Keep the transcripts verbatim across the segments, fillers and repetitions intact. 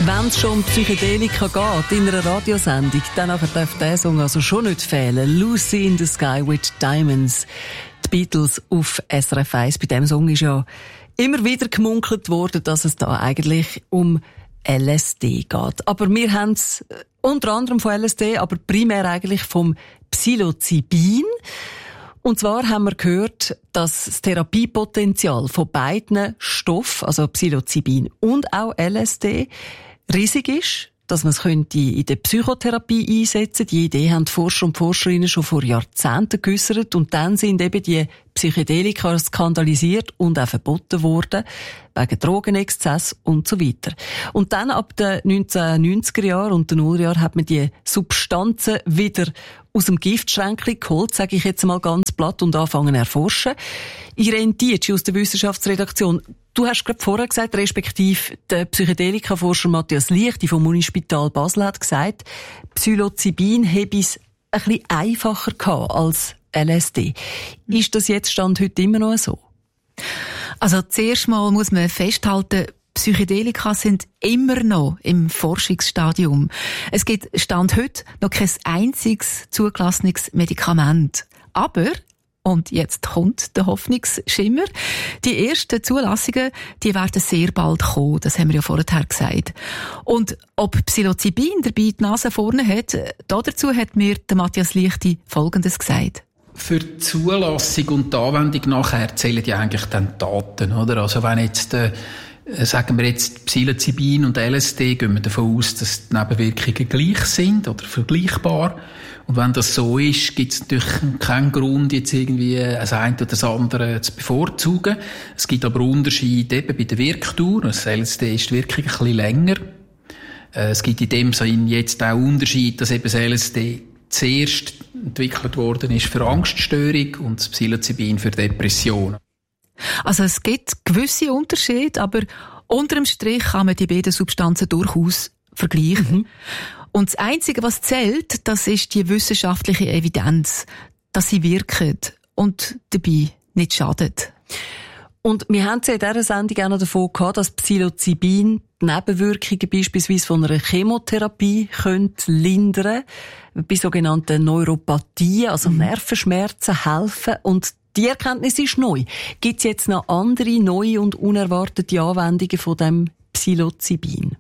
Wenn es schon um Psychedelika geht in einer Radiosendung, dann darf der Song also schon nicht fehlen. Lucy in the Sky with Diamonds. Die Beatles auf S R F eins. Bei diesem Song ist ja immer wieder gemunkelt worden, dass es da eigentlich um L S D geht. Aber wir haben es unter anderem von L S D, aber primär eigentlich vom Psilocybin. Und zwar haben wir gehört, dass das Therapiepotenzial von beiden Stoffen, also Psilocybin und auch L S D, riesig ist, dass man es könnte in der Psychotherapie einsetzen. Die Idee haben die Forscher und Forscherinnen schon vor Jahrzehnten geäussert und dann sind eben die Psychedelika skandalisiert und auch verboten worden, wegen Drogenexzess und so weiter. Und dann ab den neunzehnhundertneunziger Jahren und den Nullerjahren hat man die Substanzen wieder aus dem Giftschränkchen geholt, sage ich jetzt mal ganz platt, und anfangen zu erforschen. Irene Dietschi aus der Wissenschaftsredaktion, du hast gerade vorher gesagt, respektive der Psychedelika-Forscher Matthias Lichti vom Unispital Basel hat gesagt, Psilocybin habe es ein bisschen einfacher gehabt als L S D. Ist das jetzt Stand heute immer noch so? Also zuerst mal muss man festhalten, Psychedelika sind immer noch im Forschungsstadium. Es gibt Stand heute noch kein einziges zugelassenes Medikament. Aber, und jetzt kommt der Hoffnungsschimmer, die ersten Zulassungen, die werden sehr bald kommen. Das haben wir ja vorher gesagt. Und ob Psilocybin dabei die Nase vorne hat, dazu hat mir der Matthias Lichti Folgendes gesagt. Für die Zulassung und die Anwendung nachher zählen ja eigentlich dann die Daten, oder? Also wenn jetzt, äh, sagen wir jetzt Psilocybin und L S D, gehen wir davon aus, dass die Nebenwirkungen gleich sind oder vergleichbar. Und wenn das so ist, gibt es natürlich keinen Grund, jetzt irgendwie das eine oder das andere zu bevorzugen. Es gibt aber Unterschiede eben bei der Wirkdauer. Das L S D ist die Wirkung ein bisschen länger. Es gibt in dem Sinne jetzt auch Unterschiede, dass eben das L S D zuerst entwickelt worden ist für Angststörung und das Psilocybin für Depressionen. Also es gibt gewisse Unterschiede, aber unter dem Strich kann man die beiden Substanzen durchaus vergleichen. Mhm. Und das Einzige, was zählt, das ist die wissenschaftliche Evidenz, dass sie wirken und dabei nicht schadet. Und wir haben es ja in dieser Sendung auch noch davon gehabt, dass Psilocybin die Nebenwirkungen beispielsweise von einer Chemotherapie könnte lindern, bei sogenannten Neuropathien, also mhm. Nervenschmerzen helfen. Und die Erkenntnis ist neu. Gibt es jetzt noch andere neue und unerwartete Anwendungen von dem Psilocybin?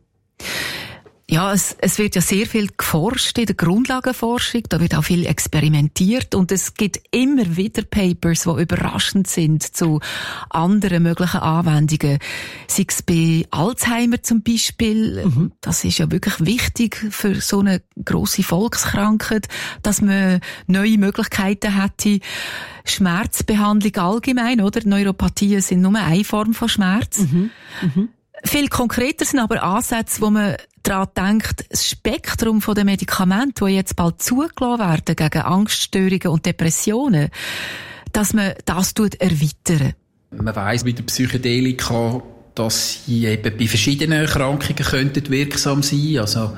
Ja, es, es wird ja sehr viel geforscht in der Grundlagenforschung, da wird auch viel experimentiert und es gibt immer wieder Papers, die überraschend sind zu anderen möglichen Anwendungen. Sei es bei Alzheimer zum Beispiel, mhm. das ist ja wirklich wichtig für so eine grosse Volkskrankheit, dass man neue Möglichkeiten hätte. Schmerzbehandlung allgemein, oder? Neuropathien sind nur eine Form von Schmerz. Mhm. Mhm. Viel konkreter sind aber Ansätze, wo man daran denkt, das Spektrum der Medikamente, die jetzt bald zugelassen werden gegen Angststörungen und Depressionen, dass man das erweitern. Man weiss bei der Psychedelika, dass sie eben bei verschiedenen Erkrankungen könnten wirksam sein, also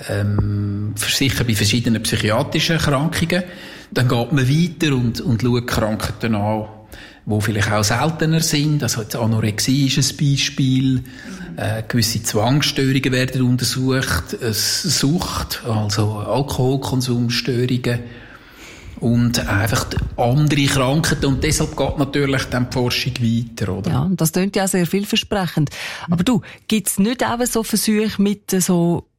ähm, sicher bei verschiedenen psychiatrischen Erkrankungen. Dann geht man weiter und, und schaut Krankheiten an, die vielleicht auch seltener sind. Also jetzt Anorexie ist ein Beispiel. Äh, gewisse Zwangsstörungen werden untersucht. Äh, Sucht, also Alkoholkonsumstörungen. Und einfach andere Krankheiten. Und deshalb geht natürlich dann die Forschung weiter, oder? Ja, das klingt ja sehr vielversprechend. Aber du, gibt's nicht auch so Versuche mit so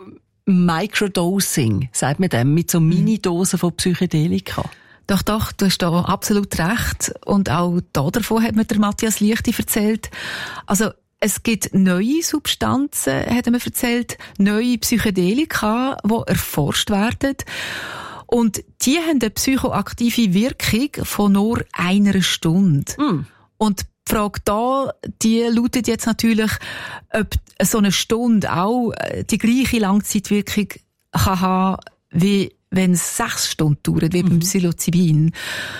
Microdosing, sagt man dem, mit so Minidosen von Psychedelika? Doch, doch, du hast da absolut recht. Und auch da davon hat mir der Matthias Lichti erzählt. Also, es gibt neue Substanzen, hat er mir erzählt, neue Psychedelika, die erforscht werden. Und die haben eine psychoaktive Wirkung von nur einer Stunde. Mm. Und die Frage da, die lautet jetzt natürlich, ob so eine Stunde auch die gleiche Langzeitwirkung kann haben, wie wenn es sechs Stunden dauert, wie mhm. beim Psilocybin.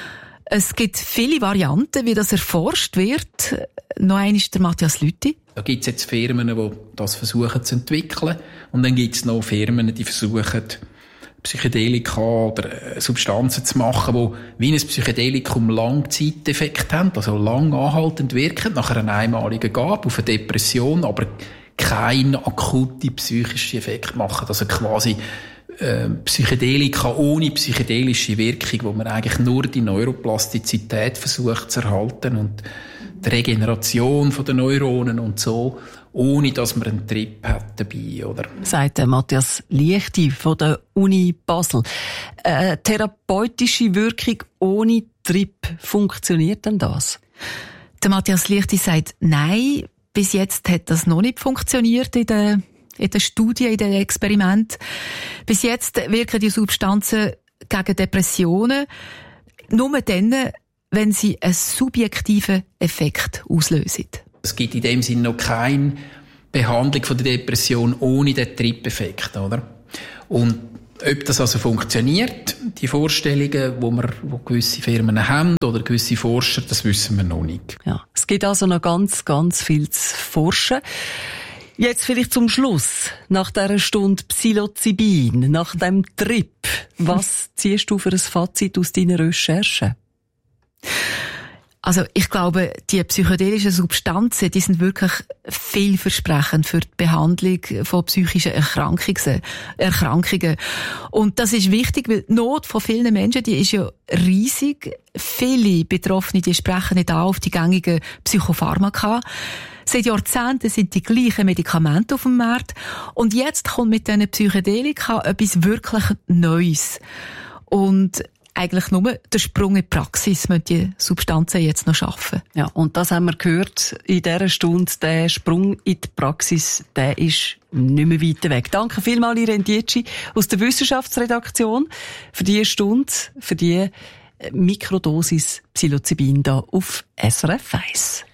Es gibt viele Varianten, wie das erforscht wird. Noch eine ist der Matthias Lichti. Da gibt es jetzt Firmen, die das versuchen zu entwickeln. Und dann gibt es noch Firmen, die versuchen, Psychedelika oder Substanzen zu machen, die wie ein Psychedelikum Langzeiteffekt haben, also lang anhaltend wirken, nach einer einmaligen Gabe auf eine Depression, aber keinen akuten psychischen Effekt machen. Also quasi äh, Psychedelika ohne psychedelische Wirkung, wo man eigentlich nur die Neuroplastizität versucht zu erhalten und die Regeneration von den Neuronen und so, ohne dass man einen Trip hat dabei, oder? Sagt Matthias Liechti von der Uni Basel. Äh, therapeutische Wirkung ohne Trip, funktioniert denn das? Der Matthias Liechti sagt nein. Bis jetzt hat das noch nicht funktioniert in der, in der Studie, in den Experimenten. Bis jetzt wirken die Substanzen gegen Depressionen nur dann, wenn sie einen subjektiven Effekt auslösen. Es gibt in dem Sinne noch keine Behandlung von der Depression ohne den Trip-Effekt, oder? Und ob das also funktioniert, die Vorstellungen, wo wir, wo gewisse Firmen haben oder gewisse Forscher, das wissen wir noch nicht. Ja, es gibt also noch ganz, ganz viel zu forschen. Jetzt vielleicht zum Schluss, nach dieser Stunde Psilocybin, nach dem Trip, was ziehst du für ein Fazit aus deinen Recherchen? Also ich glaube, die psychedelischen Substanzen, die sind wirklich vielversprechend für die Behandlung von psychischen Erkrankungen. Erkrankungen. Und das ist wichtig, weil die Not von vielen Menschen, die ist ja riesig. Viele Betroffene, die sprechen nicht auf die gängigen Psychopharmaka. Seit Jahrzehnten sind die gleichen Medikamente auf dem Markt. Und jetzt kommt mit diesen Psychedelika etwas wirklich Neues. Und eigentlich nur der Sprung in die Praxis müssen die Substanzen jetzt noch schaffen. Ja, und das haben wir gehört in dieser Stunde. Der Sprung in die Praxis, der ist nicht mehr weit weg. Danke vielmals, Irene Dietschi aus der Wissenschaftsredaktion, für diese Stunde, für die Mikrodosis Psilocybin da auf S R F eins.